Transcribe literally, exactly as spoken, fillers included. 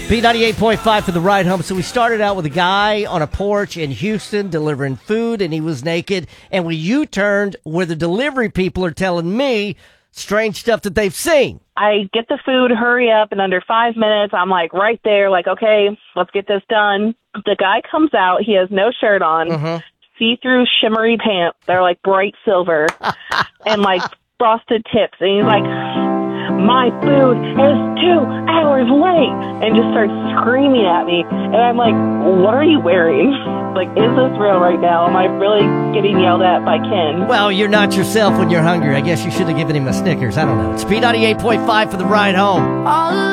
B ninety-eight point five for the ride home. So we started out with a guy on a porch in Houston delivering food, and he was naked. And we U-turned where the delivery people are telling me strange stuff that they've seen. I get the food, hurry up, in under five minutes. I'm like right there, like, okay, let's get this done. The guy comes out. He has no shirt on, Mm-hmm. see-through shimmery pants. They're like bright silver and like frosted tips. And he's like, my food is two hours late, and just starts screaming at me. And I'm like, what are you wearing? Like, is this real right now? Am I really getting yelled at by Ken? Well, you're not yourself when you're hungry. I guess you should have given him a Snickers. I don't know. It's B ninety-eight point five for the ride home. All